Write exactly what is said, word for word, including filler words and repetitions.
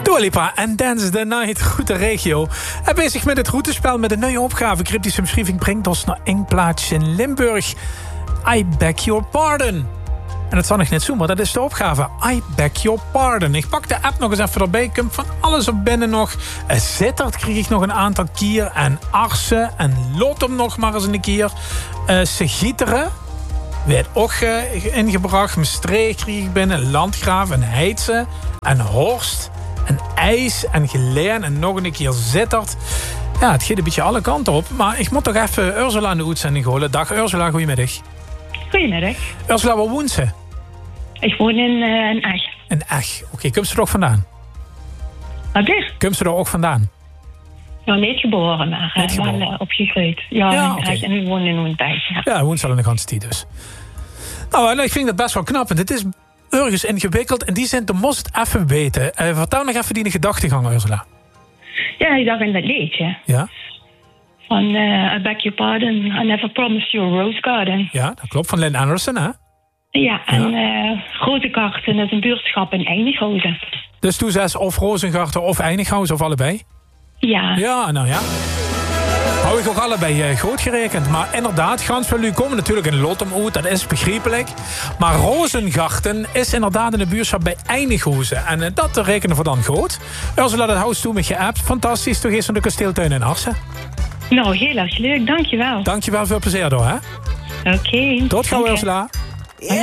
Dua Lipa en Dance the Night, Groete Regio. En bezig met het routespel met een nieuwe opgave. Cryptische omschrijving brengt ons naar een plaatsje in Limburg. I beg your pardon. En dat zal nog net zo, maar dat is de opgave. I beg your pardon. Ik pak de app nog eens even erbij. Komt van alles op binnen nog. Zittert kreeg ik nog een aantal keer. En Arsen. En Lotum nog maar eens een keer. Uh, Segieteren werd ook uh, ingebracht. Maastricht kreeg ik binnen. Landgraaf en Heidse. En Horst. En IJs. En Geleen. En nog een keer Zittert. Ja, het gaat een beetje alle kanten op. Maar ik moet toch even Ursula aan de uitzending holen. Dag Ursula, goedemiddag. Goedemiddag. Ursula, waar woont ze? Ik woon in uh, een Eg. Een Eg. Oké, okay, komt ze er ook vandaan? Wat is? Komt ze er ook vandaan? Ja, niet geboren, maar niet geboren. wel uh, opgegroeid. Ja, ja in okay. Eg en we wonen in Oenbijk. Ja, ja woont ze al in de ganse tijd dus. Nou, ik vind dat best wel knap. Want het is ergens ingewikkeld. En die zijn de most even weten. Uh, vertel nog even die gedachtegang, Ursula. Ja, ik dacht in dat liedje. Ja? Van uh, I beg your pardon, I never promised you a rose garden. Ja, dat klopt. Van Lynn Anderson, hè? Ja, en ja. Uh, Grotekarten is een buurtschap in Einighausen. Dus toen zes of Rozengarten of Einighausen of allebei? Ja. Ja, nou ja. Hou ik ook allebei uh, groot gerekend. Maar inderdaad, gans van u komen natuurlijk in Lotum uit. Dat is begrijpelijk. Maar Rozengarten is inderdaad in de buurtschap bij Einighausen. En uh, dat rekenen we dan groot. Ursula, dat huis toe met je apps. Fantastisch. Toch is van de kasteeltuin in Arsen. Nou, heel erg leuk. Dankjewel. Dankjewel. Veel plezier door, hè? Oké. Okay. Tot gauw, Ursula.